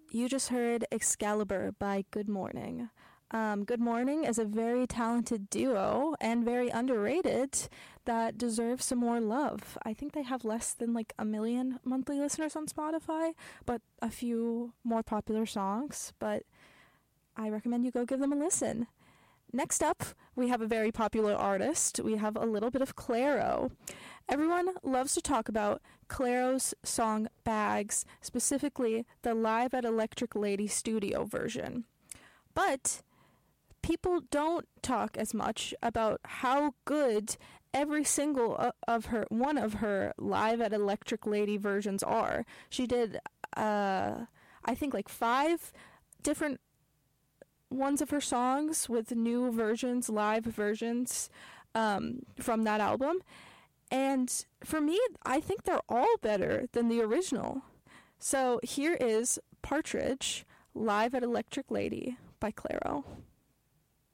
You just heard Excalibur by Good Morning. Good Morning is a very talented duo and very underrated that deserves some more love. I think they have less than like 1 million monthly listeners on Spotify, but a few more popular songs. But I recommend you go give them a listen. Next up, we have a very popular artist. We have a little bit of Clairo. Everyone loves to talk about Clairo's song Bags, specifically the Live at Electric Lady studio version. But people don't talk as much about how good every single one of her Live at Electric Lady versions are. She did, I think, like 5 different ones of her songs with new versions, live versions from that album. And for me, I think they're all better than the original. So here is Partridge, Live at Electric Lady by Clairo.